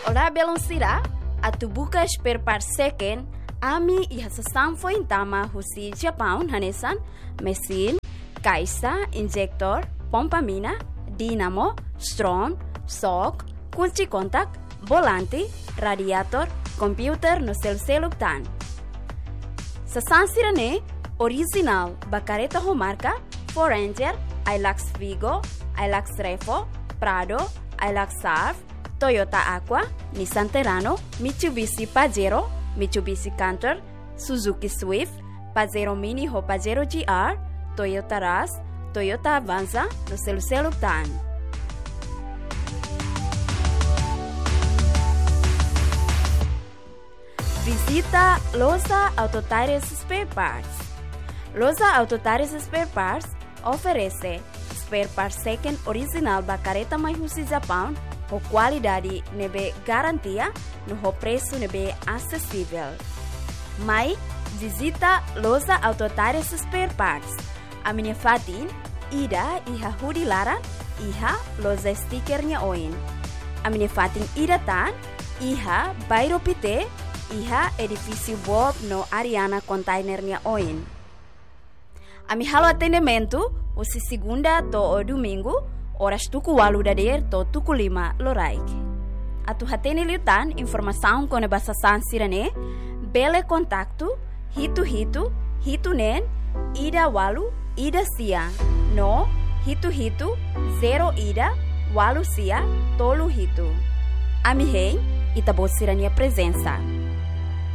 Olá, Beloncira. A tubuka spare part second. Ami ihasasam foi intama husi Japão hanesan mesin, kaisa, injector, pompa mina, dinamo, strong, shock, kunci kontak, volante, radiator, computer no seluktan. Sasansira ne original bacareta marca Ford Ranger, Hilux Vigo, Hilux Revo, Prado, Hilux Surf, Toyota Aqua, Nissan Terrano, Mitsubishi Pajero, Mitsubishi Canter, Suzuki Swift, Pajero Mini ou Pajero GR, Toyota Rush, Toyota Avanza no seluktan. Visita Loja Autotires Spare Parts. Loja Autotires Spare Parts oferece spare parts second original bacareta Maihusi Japão com qualidade nebe garantia no preço nebe acessível. Mas visita Loja Autotires Spare Parts. A minha fatin ida iha hudi laran iha loja stickernya oin. A minha fatin ida tan iha bairro pite iha edifício Bob no Ariana containernya oin. Ami halo atendimento usi segunda to o domingo horas tuku 8 to tuku 5 loraik. Atu hatene liutan informação com a basa sansirane bele contacto hitu nen ida walu ida sia no hitu 0 ida walu sia tolu hitu. Ami hei itabosirania presença.